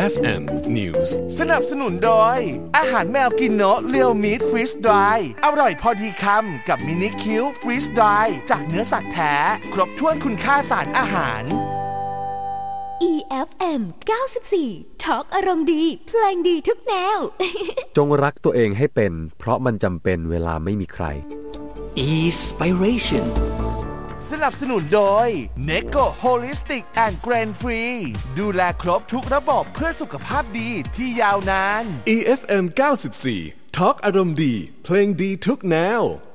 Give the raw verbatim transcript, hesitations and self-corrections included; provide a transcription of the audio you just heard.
เอฟ เอ็ม News สนับสนุนโดยอาหารแมวกินโนะเรียวมีทฟรีสดรายอร่อยพอดีคำกับมินิคิวฟรีสดรายจากเนื้อสัตว์แท้ครบถ้วนคุณค่าสารอาหารอี เอฟ เอ็ม เก้าสิบสี่ Talk อารมณ์ดีเพลงดีทุกแนวจงรักตัวเองให้เป็นเพราะมันจำเป็นเวลาไม่มีใคร Inspiration สนับสนุนโดย Neko Holistic and Grain Free ดูแลครบทุกระบบเพื่อสุขภาพดีที่ยาวนานอี เอฟ เอ็ม เก้าสิบสี่ Talk อารมณ์ดีเพลงดีทุกแนว